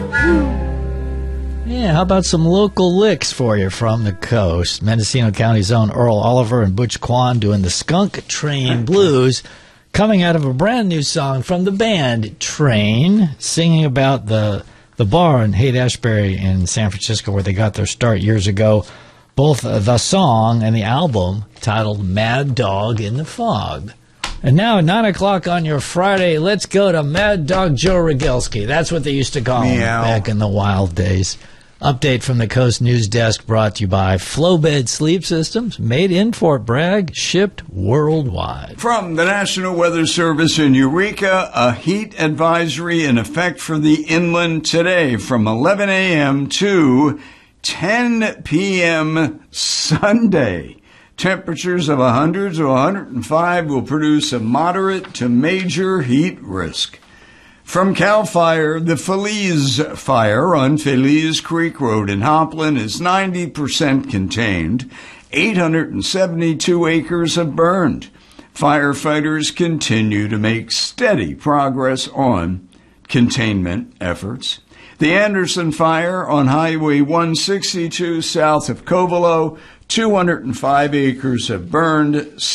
Yeah, how about some local licks for you from the coast? Mendocino County's own Earl Oliver and Butch Quan doing the Skunk Train Blues, coming out of a brand new song from the band Train, singing about the bar in Haight-Ashbury in San Francisco where they got their start years ago. Both the song and the album titled Mad Dog in the Fog. And now at 9 o'clock on your Friday, let's go to Mad Dog Joe Rogelski. That's what they used to call him back in the wild days. Update from the Coast News Desk brought to you by Flowbed Sleep Systems, made in Fort Bragg, shipped worldwide. From the National Weather Service in Eureka, a heat advisory in effect for the inland today from 11 a.m. to 10 p.m. Sunday. Temperatures of 100 to 105 will produce a moderate to major heat risk. From CAL FIRE, the Feliz fire on Feliz Creek Road in Hopland is 90% contained. 872 acres have burned. Firefighters continue to make steady progress on containment efforts. The Anderson fire on Highway 162 south of Covelo, 205 acres have burned,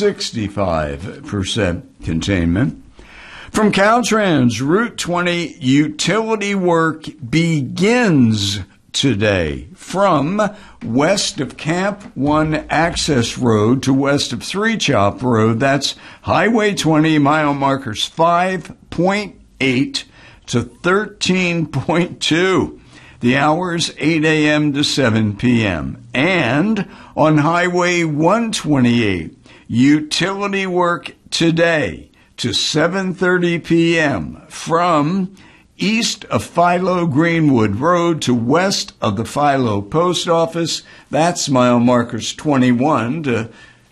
65% containment. From Caltrans, Route 20 utility work begins today from west of Camp 1 Access Road to west of Three Chop Road. That's Highway 20, mile markers 5.8 to 13.2. The hours 8 a.m. to 7 p.m. And on Highway 128, utility work today to 7:30 p.m. from east of Philo Greenwood Road to west of the Philo Post Office. That's mile markers 21 to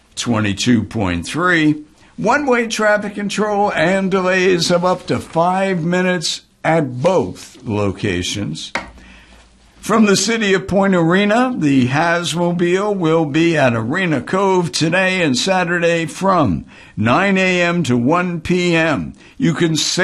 22.3. One-way traffic control and delays of up to 5 minutes at both locations. From the city of Point Arena, the Hazmobile will be at Arena Cove today and Saturday from 9 a.m. to 1 p.m. You can